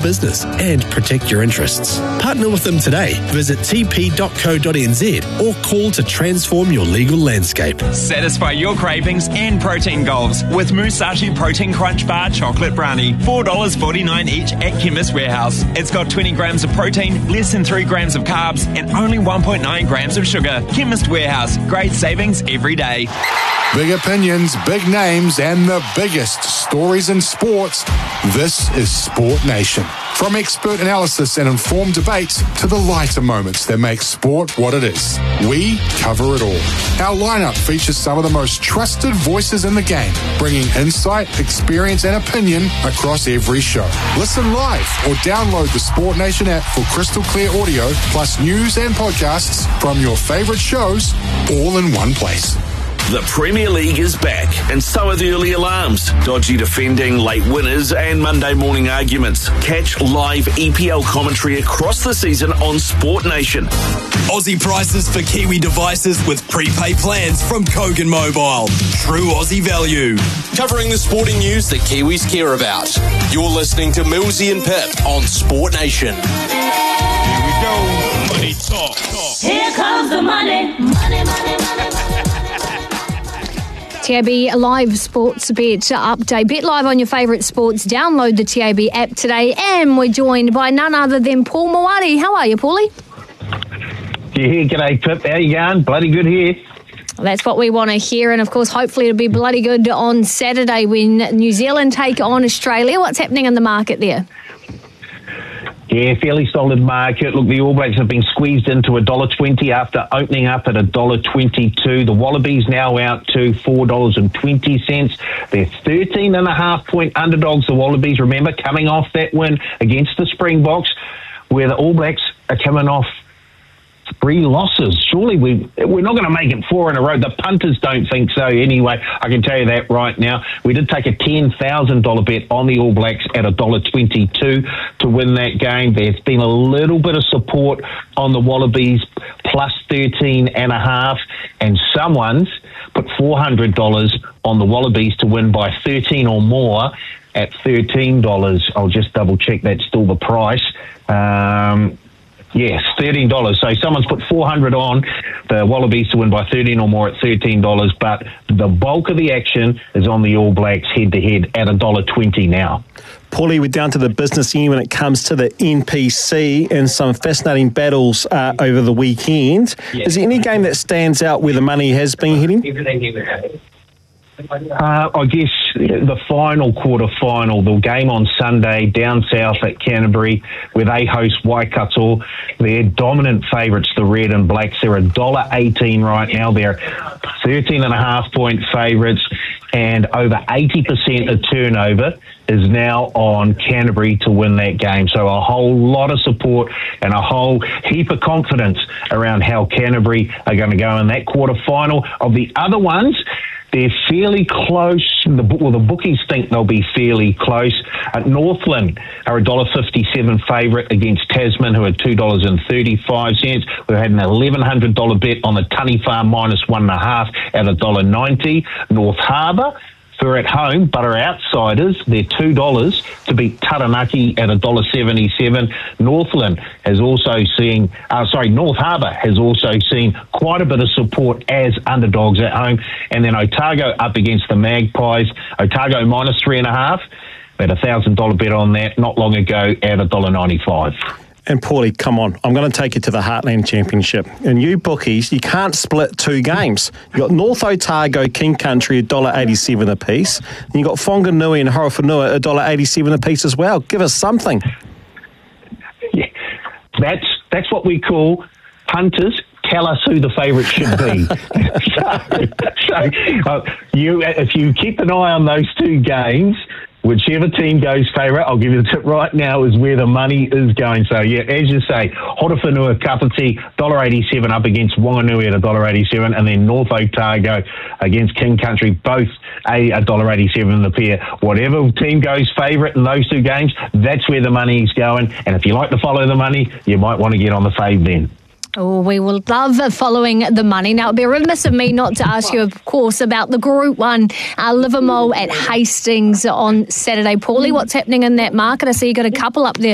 business and protect your interests. Partner with them today. Visit tp.co.nz or call to transform your legal landscape. Satisfy your cravings and protein goals with Musashi Protein Crunch Bar Chocolate Brownie. $4.49 each at Chemist Warehouse. It's got 20 grams of protein, less than 3 grams of carbs, and only 1.9 grams of sugar. Chemist Warehouse. Great savings every day. Big opinions, big names, and the biggest stories in sports. This is Sport Nation. From expert analysis and informed debates to the lighter moments that make sport what it is, we cover it all. Our lineup features some of the most trusted voices in the game, bringing insight, experience, and opinion across every show. Listen live or download the Sport Nation app for crystal clear audio, plus news and podcasts from your favourite shows, all in one place. The Premier League is back, and so are the early alarms, dodgy defending, late winners, and Monday morning arguments. Catch live EPL commentary across the season on Sport Nation. Aussie prices for Kiwi devices with prepaid plans from Kogan Mobile. True Aussie value. Covering the sporting news that Kiwis care about. You're listening to Millsy and Pip on Sport Nation. Here we go. Money talk. Here comes the money. Money, money, money, money. TAB Live Sports Bet update. Bet live on your favourite sports. Download the TAB app today. And we're joined by none other than Paul Moati. How are you, Paulie? Yeah, g'day, Pip. How you going? Bloody good here. That's what we want to hear. And, of course, hopefully it'll be bloody good on Saturday when New Zealand take on Australia. What's happening in the market there? Yeah, fairly solid market. Look, the All Blacks have been squeezed into $1.20 after opening up at $1.22. The Wallabies now out to $4.20. They're 13.5-point underdogs, the Wallabies, remember, coming off that win against the Springboks, where the All Blacks are coming off 3 losses. Surely we're not going to make it 4 in a row. The punters don't think so anyway. I can tell you that right now. We did take a $10,000 bet on the All Blacks at $1.22 to win that game. There's been a little bit of support on the Wallabies plus 13.5, and someone's put $400 on the Wallabies to win by 13 or more at $13. I'll just double check that's still the price. Yes, $13. So someone's put $400 on the Wallabies to win by 13 or more at $13, but the bulk of the action is on the All Blacks head-to-head at $1.20 now. Paulie, we're down to the business end when it comes to the NPC and some fascinating battles over the weekend. Is there any game that stands out where the money has been hitting? I guess the quarter-final, the game on Sunday down south at Canterbury where they host Waikato. They're dominant favourites, the Red and Blacks. They're $1.18 right now. They're 13.5-point favourites, and over 80% of turnover is now on Canterbury to win that game. So a whole lot of support and a whole heap of confidence around how Canterbury are going to go in that quarter-final. Of the other ones, they're fairly close. The bookies think they'll be fairly close. Northland are $1.57 favourite against Tasman, who are $2.35. We've had an $1,100 bet on the Tunny Farm minus 1.5 at $1.90. North Harbour, who are at home but are outsiders, they're $2 to beat Taranaki at $1.77. North Harbour has also seen quite a bit of support as underdogs at home. And then Otago up against the Magpies. Otago minus 3.5. We had a $1,000 bet on that not long ago at $1.95. And Paulie, come on, I'm going to take you to the Heartland Championship. And you bookies, you can't split 2 games. You've got North Otago, King Country, $1.87 a piece. And you've got Whanganui and Horowhenua, $1.87 a piece as well. Give us something. Yeah, that's what we call punters. Tell us who the favourite should be. If you keep an eye on those 2 games, whichever team goes favourite, I'll give you the tip right now, is where the money is going. So, yeah, as you say, Horowhenua, Kapiti, $1.87 up against Wanganui at $1.87, and then North Otago against King Country, both $1.87 the pair. Whatever team goes favourite in those 2 games, that's where the money is going. And if you like to follow the money, you might want to get on the fave then. Oh, we will love following the money. Now, it would be remiss of me not to ask you, of course, about the Group 1 Livermore at Hastings on Saturday. Paulie, what's happening in that market? I see you got a couple up there.